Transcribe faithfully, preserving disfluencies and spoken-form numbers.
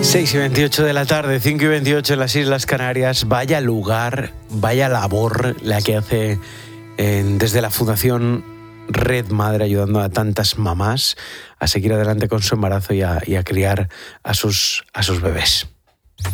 seis y veintiocho de la tarde, cinco y veintiocho en las Islas Canarias. Vaya lugar, vaya labor la que hace eh, desde la Fundación Red Madre, ayudando a tantas mamás a seguir adelante con su embarazo y a, y a criar a sus, a sus bebés.